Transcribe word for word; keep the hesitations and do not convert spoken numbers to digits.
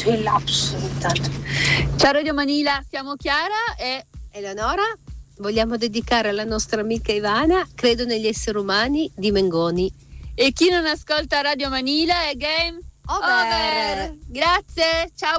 fatto il lapsus intanto. Ciao Radio Manila, siamo Chiara e Eleonora. Vogliamo dedicare alla nostra amica Ivana Credo negli esseri umani di Mengoni. E chi non ascolta Radio Manila è game over. over. Grazie, ciao.